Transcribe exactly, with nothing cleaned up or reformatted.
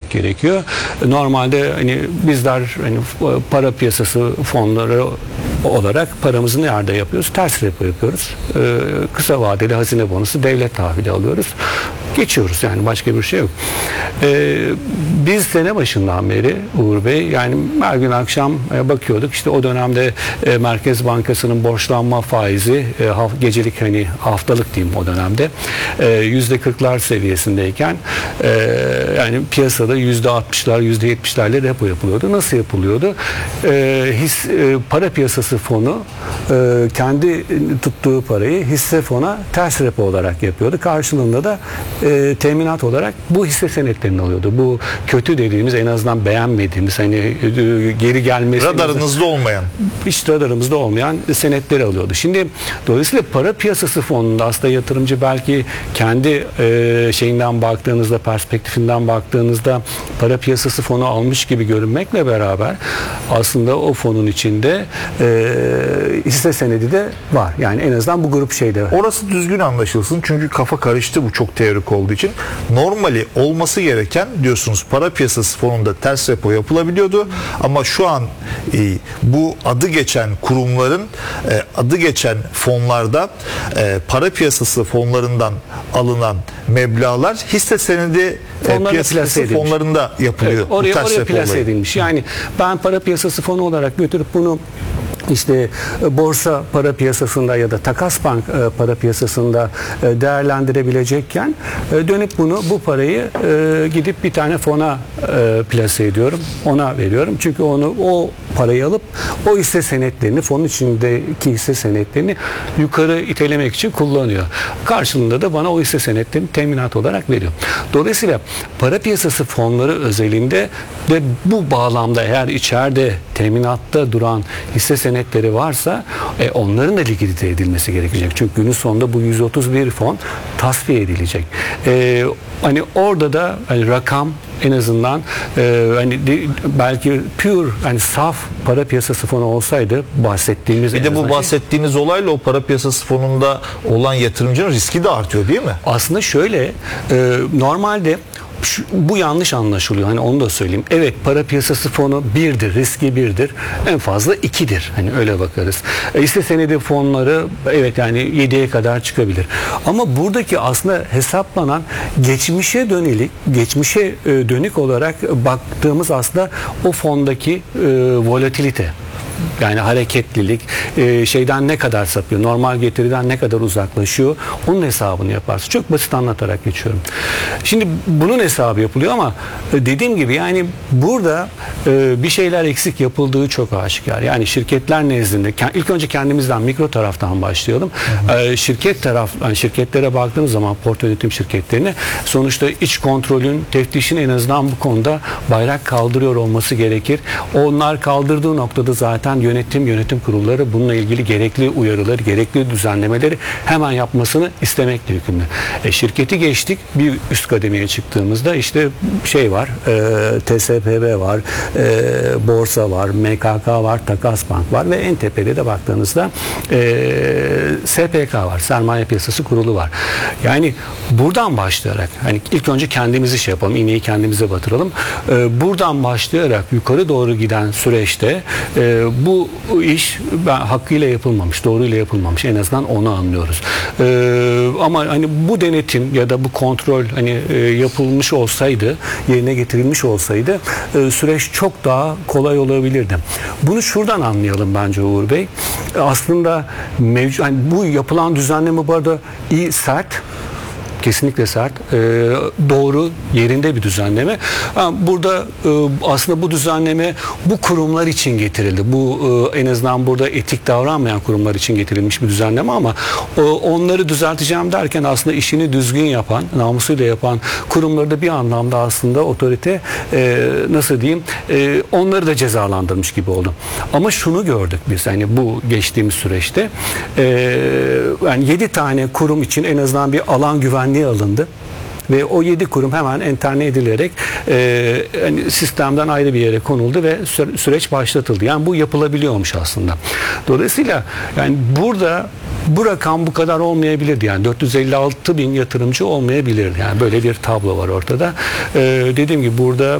etmek gerekiyor. Normalde hani bizler hani para piyasası fonları olarak paramızı nerede yapıyoruz? Ters repo yapıyoruz. Ee, kısa vadeli hazine bonosu, devlet tahvili alıyoruz. Geçiyoruz yani, başka bir şey yok. Ee, biz sene başından beri Uğur Bey, yani her gün akşam e, bakıyorduk. İşte o dönemde e, Merkez Bankası'nın borçlanma faizi e, haf, gecelik hani haftalık diyeyim o dönemde e, yüzde kırklar seviyesindeyken e, yani piyasada yüzde altmışlar yüzde yetmişlerle repo yapılıyordu. Nasıl yapılıyordu? E, his, e, para piyasası fonu e, kendi tuttuğu parayı hisse fona ters repo olarak yapıyordu. Karşılığında da e, teminat olarak bu hisse senetlerini alıyordu. Bu kötü dediğimiz, en azından beğenmediğimiz, hani e, geri gelmesi, radarınızda olmayan, hiç radarımızda olmayan senetleri alıyordu. Şimdi dolayısıyla para piyasası fonunda aslında yatırımcı belki kendi e, şeyinden baktığınızda, perspektifinden baktığınızda para piyasası fonu almış gibi görünmekle beraber aslında o fonun içinde e, hisse senedi de var. Yani en azından bu grup şeyde var. Orası düzgün anlaşılsın, çünkü kafa karıştı bu çok teorik olduğu için. Normali olması gereken, diyorsunuz, para piyasası fonunda ters repo yapılabiliyordu ama şu an e, bu adı geçen kurumların e, adı geçen fonlarda e, para piyasası fonlarından alınan meblağlar hisse senedi e, piyasası fonlarında yapılıyor. Evet, oraya oraya plase edilmiş. Yani ben para piyasası fonu olarak götürüp bunu İşte borsa para piyasasında ya da takas bank para piyasasında değerlendirebilecekken dönüp bunu, bu parayı gidip bir tane fona plase ediyorum. Ona veriyorum. Çünkü onu, o parayı alıp o hisse senetlerini, fonun içindeki hisse senetlerini yukarı itelemek için kullanıyor. Karşılığında da bana o hisse senetlerini teminat olarak veriyor. Dolayısıyla para piyasası fonları özelinde de bu bağlamda eğer içeride teminatta duran hisse senetleri varsa e, onların da likidite edilmesi gerekecek. Çünkü günün sonunda bu yüz otuz bir fon tasfiye edilecek. E, hani orada da hani rakam en azından e, hani de, belki pure, hani saf para piyasası fonu olsaydı bahsettiğimiz, bir de bu bahsettiğiniz şey, olayla o para piyasası fonunda olan yatırımcının riski de artıyor değil mi? Aslında şöyle e, normalde Şu, bu yanlış anlaşılıyor. Hani onu da söyleyeyim. Evet, para piyasası fonu birdir, riski birdir. En fazla ikidir. Hani öyle bakarız. E, hisse senedi fonları evet yani yediye kadar çıkabilir. Ama buradaki aslında hesaplanan geçmişe dönelik, geçmişe e, dönük olarak baktığımız aslında o fondaki e, volatilite. Yani hareketlilik e, şeyden ne kadar sapıyor, normal getiriden ne kadar uzaklaşıyor, onun hesabını yaparsın. Çok basit anlatarak geçiyorum. Şimdi bunun hesabı yapılıyor ama e, dediğim gibi yani burada e, bir şeyler eksik yapıldığı çok aşikar. Yani şirketler nezdinde ilk önce kendimizden, mikro taraftan başlayalım. Hı hı. E, şirket taraf, yani şirketlere baktığımız zaman, portföy yönetim şirketlerine, sonuçta iç kontrolün, teftişin en azından bu konuda bayrak kaldırıyor olması gerekir. Onlar kaldırdığı noktada zaten yönetim yönetim kurulları bununla ilgili gerekli uyarıları, gerekli düzenlemeleri hemen yapmasını istemekle yükümlü. E, şirketi geçtik, bir üst kademeye çıktığımızda işte şey var, e, T S P B var, e, borsa var, M K K var, Takas Bank var ve en tepede de baktığınızda e, S P K var, Sermaye Piyasası Kurulu var. Yani buradan başlayarak, hani ilk önce kendimizi şey yapalım, iğneyi kendimize batıralım. E, buradan başlayarak yukarı doğru giden süreçte e, bu iş ben, hakkıyla yapılmamış, doğruyla yapılmamış. En azından onu anlıyoruz. Ee, ama hani bu denetim ya da bu kontrol hani e, yapılmış olsaydı, yerine getirilmiş olsaydı e, süreç çok daha kolay olabilirdi. Bunu şuradan anlayalım bence Uğur Bey. Aslında mevcut, hani bu yapılan düzenleme bu arada iyi, sert. Kesinlikle sert. Ee, doğru, yerinde bir düzenleme. Ha, burada e, aslında bu düzenleme bu kurumlar için getirildi. Bu e, en azından burada etik davranmayan kurumlar için getirilmiş bir düzenleme ama e, onları düzelteceğim derken aslında işini düzgün yapan, namusuyla yapan kurumları da bir anlamda aslında otorite e, nasıl diyeyim e, onları da cezalandırmış gibi oldu. Ama şunu gördük biz hani bu geçtiğimiz süreçte e, yani yedi tane kurum için en azından bir alan güvenliği alındı. Ve o yedi kurum hemen enterne edilerek e, yani sistemden ayrı bir yere konuldu ve sü- süreç başlatıldı. Yani bu yapılabiliyormuş aslında. Dolayısıyla yani burada bu rakam bu kadar olmayabilirdi. Yani dört yüz elli altı bin yatırımcı olmayabilirdi. Yani böyle bir tablo var ortada. E, dediğim gibi burada